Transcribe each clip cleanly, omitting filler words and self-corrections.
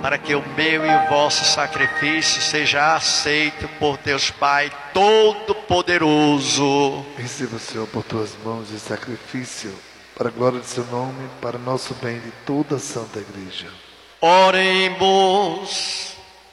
para que o meu e o vosso sacrifício seja aceito por Deus Pai Todo-Poderoso. Receba, Senhor, por tuas mãos esse sacrifício, para a glória de seu nome, para o nosso bem de toda a Santa Igreja. Oremos.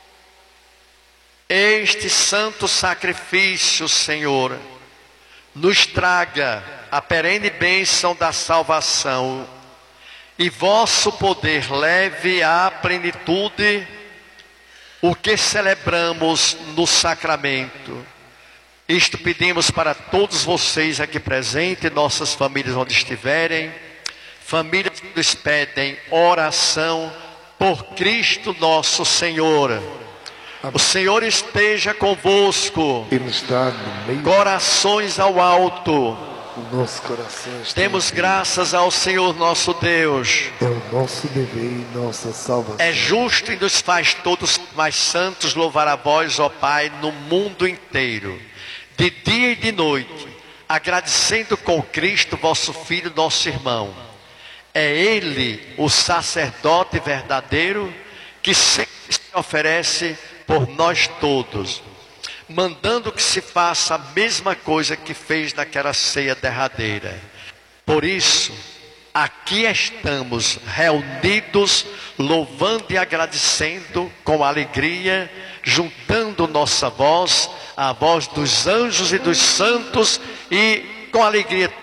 Este santo sacrifício, Senhor, nos traga a perene bênção da salvação, e vosso poder leve à plenitude o que celebramos no sacramento. Isto pedimos para todos vocês aqui presentes, nossas famílias onde estiverem, famílias que nos pedem oração por Cristo nosso Senhor. O Senhor esteja convosco. Ele está no meio. Corações ao alto. O nosso coração está. Demos graças ao Senhor nosso Deus. É o nosso dever e nossa salvação. É justo e nos faz todos mais santos louvar a vós, ó Pai, no mundo inteiro, de dia e de noite, agradecendo com Cristo, vosso Filho, nosso irmão. É Ele, o sacerdote verdadeiro, que sempre se oferece por nós todos, mandando que se faça a mesma coisa que fez naquela ceia derradeira. Por isso, aqui estamos reunidos, louvando e agradecendo com alegria, juntando nossa voz à voz dos anjos e dos santos, e com alegria